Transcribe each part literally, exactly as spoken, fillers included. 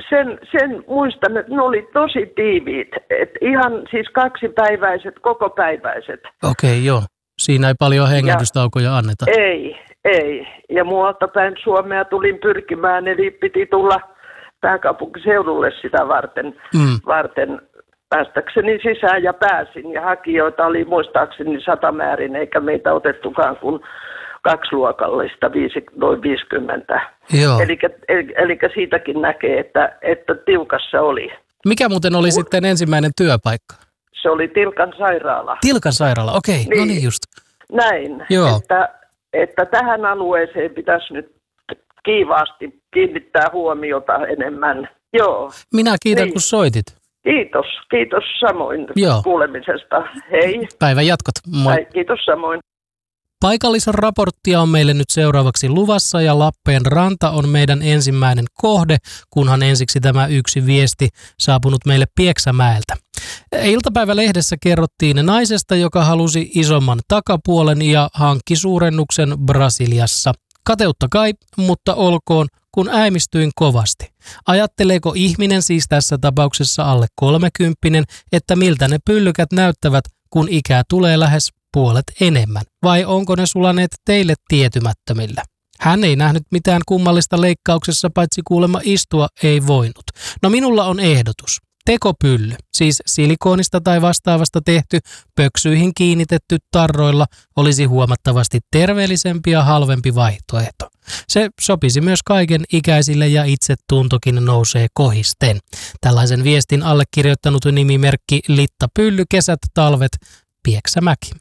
sen, sen muistan, että ne oli tosi tiiviit. Et ihan siis kaksipäiväiset, kokopäiväiset. Okei, okay, joo. Siinä ei paljon hengähdystaukoja anneta. Ei, ei. Ja muualta päin Suomea tulin pyrkimään, eli piti tulla pääkaupunkiseudulle sitä varten, mm. varten päästäkseni sisään ja pääsin. Ja hakijoita oli muistaakseni satamäärin, eikä meitä otettukaan kuin kaksiluokallista, viisi, noin viisikymmentä. Eli, eli, eli siitäkin näkee, että, että tiukassa oli. Mikä muuten oli sitten ensimmäinen työpaikka? Se oli Tilkan sairaala. Tilkan sairaala, okei, okay. niin, no niin just. Näin, että, että tähän alueeseen pitäisi nyt kiivaasti kiinnittää huomiota enemmän. Joo. Minä kiitän, niin. kun soitit. Kiitos, kiitos samoin Joo. kuulemisesta. Hei. Päivän jatkot, moi. Hei, kiitos samoin. Paikallisen raporttia on meille nyt seuraavaksi luvassa ja Lappeenranta on meidän ensimmäinen kohde, kunhan ensiksi tämä yksi viesti saapunut meille Pieksämäeltä. Iltapäivälehdessä kerrottiin naisesta, joka halusi isomman takapuolen ja hankki suurennuksen Brasiliassa. Kateutta kai, mutta olkoon, kun äimistyin kovasti. Ajatteleeko ihminen siis tässä tapauksessa alle kolmekymppinen, että miltä ne pyllykät näyttävät, kun ikää tulee lähes puolet enemmän? Vai onko ne sulaneet teille tietymättömillä? Hän ei nähnyt mitään kummallista leikkauksessa, paitsi kuulemma istua ei voinut. No minulla on ehdotus. Tekopylly, siis silikoonista tai vastaavasta tehty, pöksyihin kiinnitetty tarroilla, olisi huomattavasti terveellisempi ja halvempi vaihtoehto. Se sopisi myös kaiken ikäisille ja itsetuntokin nousee kohisten. Tällaisen viestin allekirjoittanut nimimerkki Litta Pylly, kesät, talvet, Pieksämäki.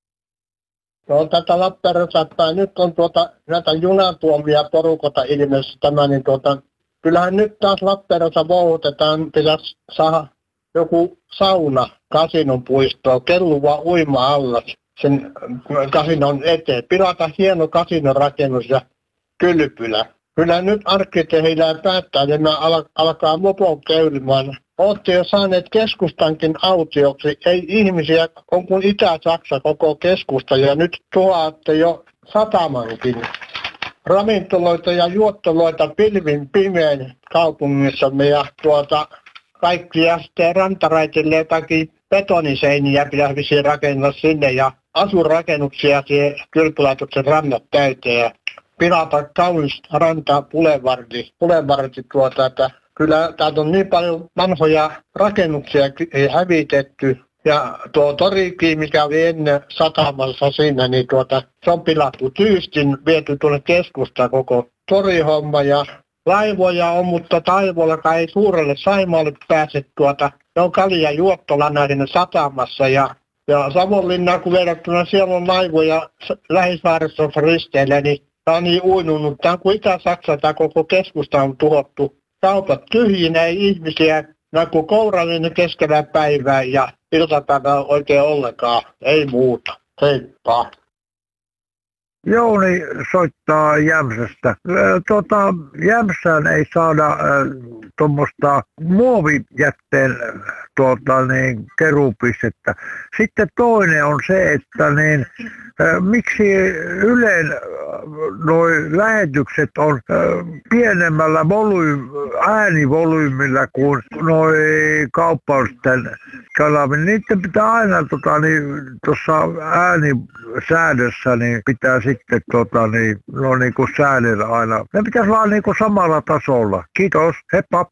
No tätä Lappeenrannasta, nyt on tuota, näitä junatuomia porukota ilmeisesti tämä, niin tuota, kyllähän nyt taas Lappeenrannassa vouhutetaan, pitäisi saada joku sauna kasinon puistoon, kelluva uima-allas sen kasinon eteen. Pilata hieno kasinorakennus ja kylpylä. Kyllä nyt arkkitehdillä päättää, että nämä al- alkaa mopon köylimään. Olette jo saaneet keskustankin autioksi. Ei ihmisiä, on kuin Itä-Saksa koko keskusta ja nyt tuotte jo satamankin. Ravintoloita ja juottoloita pilvin pimeän kaupungissamme ja tuota kaikkia sitten rantaraitille jotakin betoniseiniä pitäisi rakentaa sinne ja asurakennuksia siihen kylpylaitoksen rannat täyteen ja pilata kaunis ranta pulevardi, pulevardi tuota, että kyllä täältä on niin paljon vanhoja rakennuksia hävitetty. Ja tuo torikin, mikä oli ennen satamassa siinä, niin tuota, se on pilattu tyystin, viety tuonne keskustaan koko torihomma. Ja laivoja on, mutta taivollakaan ei suurelle Saimaalle pääse tuota. Ne on Kalja juottolana siinä satamassa ja, ja Savonlinnaa, kun verrattuna siellä on laivoja Lähisaaressa risteillä, niin tämä on niin uinunut. Tämä on kuin Itä-Saksa, tämä koko keskusta on tuhottu. Kaupat tyhjinä, ei ihmisiä, näin kuin kourallinen keskellä päivää ja iltapäivää oikein ollenkaan, ei muuta. Heippa. Jouni soittaa Jämsästä. Tuota, Jämsään ei saada äh, tuommoista muovijätteen tuota, niin, keruupistettä. Sitten toinen on se, että niin, äh, miksi Ylen noi lähetykset on äh, pienemmällä voly- äänivolyymilla kuin noi kauppausten kanavilla. Niiden pitää aina tuossa niin, äänisäädössä niin pitää sitten tota, niin, no, niin kuin säädellä aina. Ne pitäisi olla niin kuin samalla tasolla. Kiitos, heppa.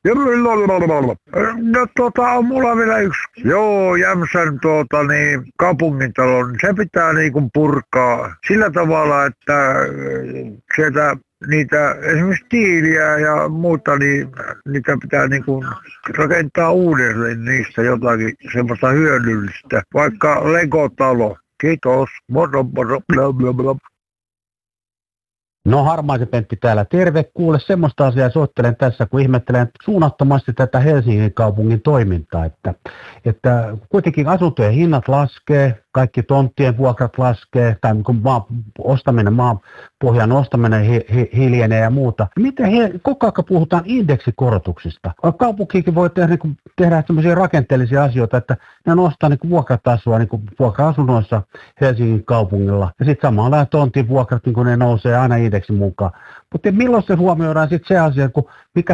No tota on mulla vielä yksi. Joo, Jämsän tuota, niin, kaupungintalon, se pitää niin kuin purkaa sillä tavalla, että sieltä niitä esimerkiksi tiiliä ja muuta, niin niitä pitää niin kuin rakentaa uudelleen niistä jotakin semmoista hyödyllistä, vaikka Lego-talo. Kiitos. Moro, moro. Bla, bla, bla. No Harmaisen Pentti täällä. Terve. Kuule, semmoista asiaa soittelen tässä, kun ihmettelen suunnattomasti tätä Helsingin kaupungin toimintaa. Että, että kuitenkin asuntojen hinnat laskee, kaikki tonttien vuokrat laskee, tai kun maan ostaminen, maan pohjan ostaminen hi, hi, hiljenee ja muuta. Miten he, koko ajan puhutaan indeksikorotuksista? Kaupunkikin voi tehdä, niin tehdä sellaisia rakenteellisia asioita, että ne nostaa niin vuokratasoa niin vuokra-asunnoissa Helsingin kaupungilla. Ja sitten samalla tontin vuokrat, niin ne nousee aina indeksin mukaan. Mutta milloin se huomioidaan sitten se asia, kun mikä